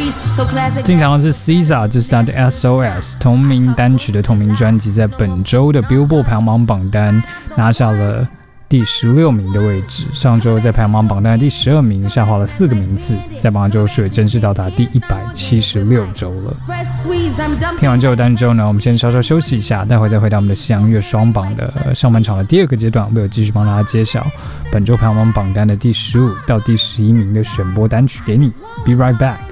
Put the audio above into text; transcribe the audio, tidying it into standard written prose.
进场的是 SZA， 这是他的 SOS 同名单曲的同名专辑，在本周的 Billboard 排行榜榜单拿下了第16名的位置，上周在排行榜榜单的第12名，下滑了4个名次，在榜周数也正式到达第176周了。听完这首单曲之后呢，我们先稍稍休息一下，待会再回到我们的西洋乐双榜的上半场的第2个阶段，为了继续帮大家揭晓本周排行榜榜单的第15到第11名的选播单曲给你。Be right back。